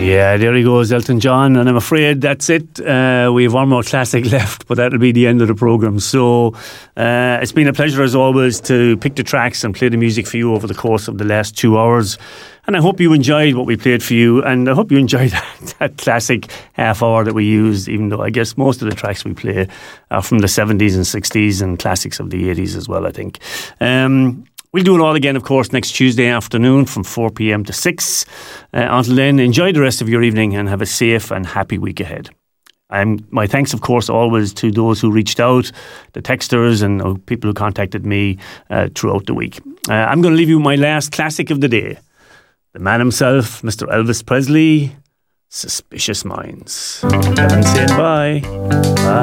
Yeah, there he goes, Elton John, and I'm afraid that's it. We have one more classic left, but that'll be the end of the programme. So it's been a pleasure as always to pick the tracks and play the music for you over the course of the last 2 hours. And I hope you enjoyed what we played for you, and I hope you enjoyed that classic half hour that we used, even though I guess most of the tracks we play are from the 70s and 60s and classics of the 80s as well, I think. We'll do it all again, of course, next Tuesday afternoon from 4 p.m. to 6. Until then, enjoy the rest of your evening and have a safe and happy week ahead. My thanks, of course, always to those who reached out, the texters and people who contacted me throughout the week. I'm going to leave you my last classic of the day. The man himself, Mr. Elvis Presley, Suspicious Minds. Kevin saying bye. Bye.